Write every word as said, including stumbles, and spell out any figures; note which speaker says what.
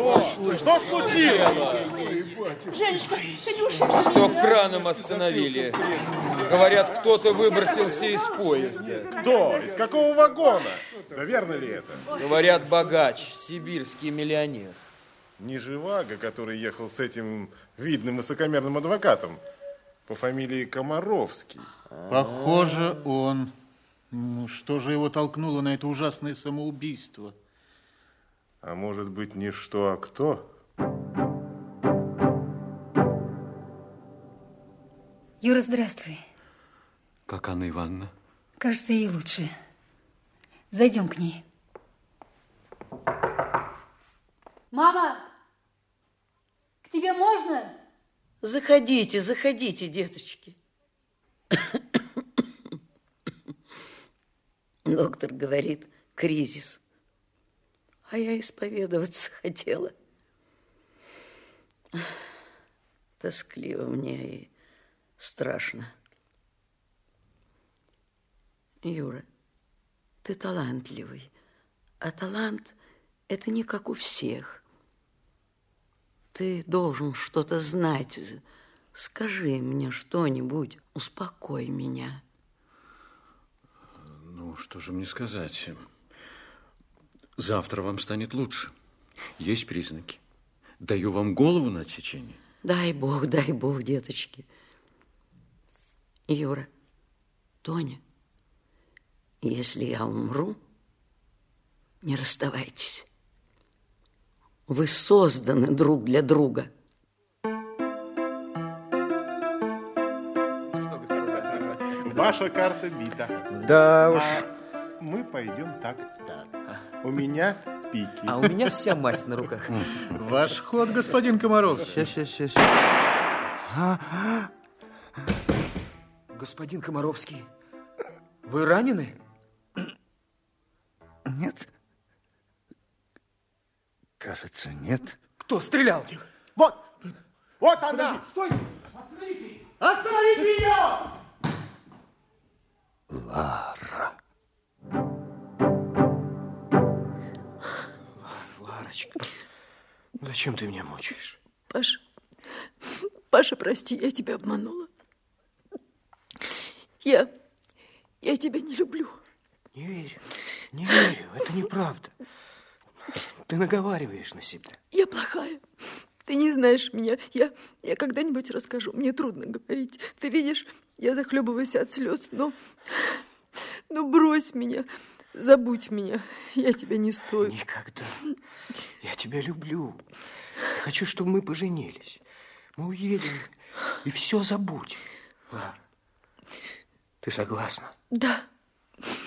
Speaker 1: Что? Что случилось?
Speaker 2: Женечка, ты не ушибся?
Speaker 3: Стоп краном остановили. Говорят, кто-то выбросился из поезда.
Speaker 1: Кто? Из какого вагона? Да верно ли это?
Speaker 3: Говорят, богач, сибирский миллионер.
Speaker 1: Не Живаго, который ехал с этим видным высокомерным адвокатом по фамилии Комаровский.
Speaker 4: Похоже, он. Ну, что же его толкнуло на это ужасное самоубийство?
Speaker 1: А может быть, не что, а кто?
Speaker 5: Юра, здравствуй.
Speaker 6: Как Анна Ивановна?
Speaker 5: Кажется, ей лучше. Зайдем к ней.
Speaker 2: Мама, к тебе можно?
Speaker 7: Заходите, заходите, деточки. Доктор говорит, кризис. А я исповедоваться хотела. Тоскливо мне и страшно. Юра, ты талантливый, а талант – это не как у всех. Ты должен что-то знать. Скажи мне что-нибудь, успокой меня.
Speaker 6: Ну, что же мне сказать? Завтра вам станет лучше. Есть признаки. Даю вам голову на отсечение.
Speaker 7: Дай Бог, дай Бог, деточки. Юра, Тоня, если я умру, не расставайтесь. Вы созданы друг для друга.
Speaker 1: Ваша карта бита.
Speaker 8: Да уж.
Speaker 1: А мы пойдем так. Да. У меня пики.
Speaker 9: А у меня вся мать на руках.
Speaker 4: Ваш ход, господин Комаровский.
Speaker 8: Сейчас, сейчас, сейчас.
Speaker 9: Господин Комаровский, вы ранены?
Speaker 8: Нет. Кажется, нет.
Speaker 9: Кто стрелял?
Speaker 1: Вот! Вот она!
Speaker 9: Стой! Остановите! Остановите ее!
Speaker 8: Лара.
Speaker 9: Ларочка, зачем ты меня мучаешь?
Speaker 7: Паша, Паша, прости, я тебя обманула. Я, я тебя не люблю.
Speaker 9: Не верю, не верю, это неправда. Ты наговариваешь на себя.
Speaker 7: Я плохая. Ты не знаешь меня. Я, я когда-нибудь расскажу. Мне трудно говорить. Ты видишь, я захлебываюсь от слез. Но, но брось меня. Забудь меня. Я тебя не стою.
Speaker 9: Никогда. Я тебя люблю. Я хочу, чтобы мы поженились. Мы уедем и все забудем. Лара, ты согласна?
Speaker 7: Да.